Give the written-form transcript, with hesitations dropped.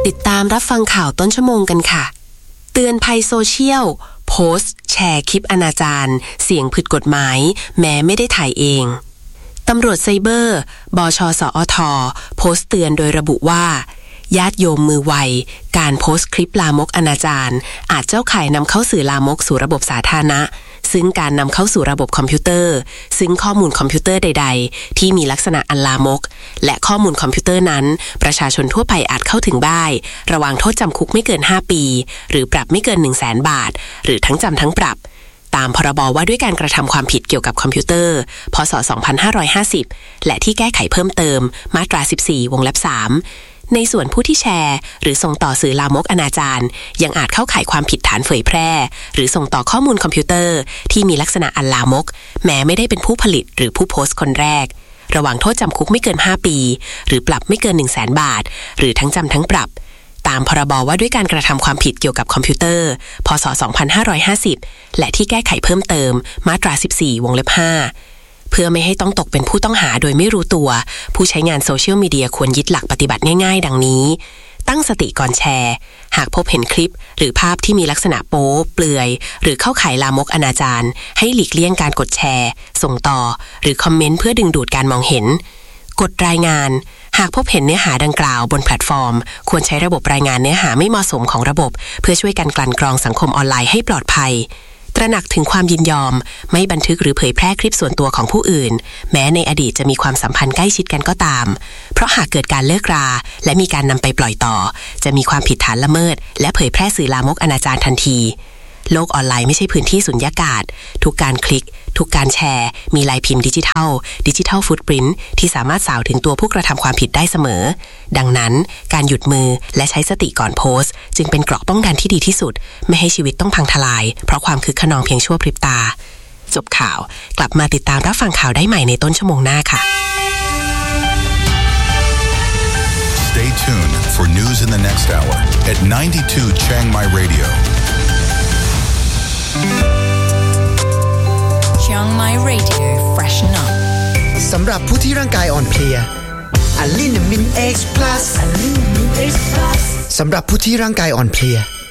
ติดตามรับฟังข่าวต้นชั่วโมงกันค่ะเตือนภัยโซเชียลโพสต์แชร์คลิปอนาจารเสี่ยงผิดกฎหมายแม้ไม่ได้ถ่ายเองตำรวจไซเบอร์บช.สอท.โพสต์เตือนโดยระบุว่าญาติโยมมือไวการโพสต์คลิปลามกอนาจารอาจเข้าข่ายนำเข้าสื่อลามกสู่ระบบสาธารณะซึ่งการนำเข้าสู่ระบบคอมพิวเตอร์ซึ่งข้อมูลคอมพิวเตอร์ใดๆที่มีลักษณะอันลามกและข้อมูลคอมพิวเตอร์นั้นประชาชนทั่วไปอาจเข้าถึงได้ระวางโทษจำคุกไม่เกิน5ปีหรือปรับไม่เกิน 100,000 บาทหรือทั้งจำทั้งปรับตามพรบว่าด้วยการกระทำความผิดเกี่ยวกับคอมพิวเตอร์พ.ศ. 2550และที่แก้ไขเพิ่มเติมมาตรา14วงเล็บ3ในส่วนผู้ที่แชร์หรือส่งต่อสื่อลามกอนาจารยังอาจเข้าข่ายความผิดฐานเผยแพร่หรือส่งต่อข้อมูลคอมพิวเตอร์ที่มีลักษณะอันลามกแม้ไม่ได้เป็นผู้ผลิตหรือผู้โพสต์คนแรกระหว่างโทษจำคุกไม่เกิน5ปีหรือปรับไม่เกิน 100,000 บาทหรือทั้งจำทั้งปรับตามพรบว่าด้วยการกระทำความผิดเกี่ยวกับคอมพิวเตอร์พ.ศ. 2550และที่แก้ไขเพิ่มเติมมาตรา14วงเล็บ5เพื่อไม่ให้ต้องตกเป็นผู้ต้องหาโดยไม่รู้ตัวผู้ใช้งานโซเชียลมีเดียควรยึดหลักปฏิบัติง่ายๆดังนี้ตั้งสติก่อนแชร์หากพบเห็นคลิปหรือภาพที่มีลักษณะโป๊เปลือยหรือเข้าข่ายลามกอนาจารให้หลีกเลี่ยงการกดแชร์ส่งต่อหรือคอมเมนต์เพื่อดึงดูดการมองเห็นกดรายงานหากพบเห็นเนื้อหาดังกล่าวบนแพลตฟอร์มควรใช้ระบบรายงานเนื้อหาไม่เหมาะสมของระบบเพื่อช่วยกันกลั่นกรองสังคมออนไลน์ให้ปลอดภัยตระหนักถึงความยินยอมไม่บันทึกหรือเผยแพร่คลิปส่วนตัวของผู้อื่นแม้ในอดีตจะมีความสัมพันธ์ใกล้ชิดกันก็ตามเพราะหากเกิดการเลิกราและมีการนำไปปล่อยต่อจะมีความผิดฐานละเมิดและเผยแพร่สื่อลามกอนาจารทันทีโลกออนไลน์ไม่ใช่พื้นที่สุญญากาศทุกการคลิกทุกการแชร์มีลายพิมพ์ดิจิทัลฟุตปริ้นท์ที่สามารถสาวถึงตัวผู้กระทำความผิดได้เสมอดังนั้นการหยุดมือและใช้สติก่อนโพสต์จึงเป็นเกราะป้องกันที่ดีที่สุดไม่ให้ชีวิตต้องพังทลายเพราะความคึกคะนองเพียงชั่วพริบตาจบข่าวกลับมาติดตามรับฟังข่าวได้ใหม่ในต้นชั่วโมงหน้าค่ะ Stay tuned for news in the next hour at 92 Chiang Mai Radio Chiang Mai Radio Freshen Up สำหรับผู้ที่ร่างกายอ่อนเพลียอะลินามิน X+ สำหรับผู้ที่ร่างกายอ่อนเพลีย